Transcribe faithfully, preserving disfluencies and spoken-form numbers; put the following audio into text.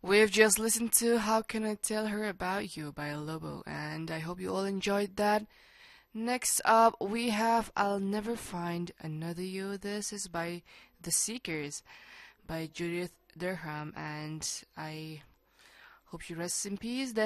We've just listened to How Can I Tell Her About You by Lobo, and I hope you all enjoyed that. Next up, we have I'll Never Find Another You. This is by The Seekers by Judith Durham, and I hope she rests in peace.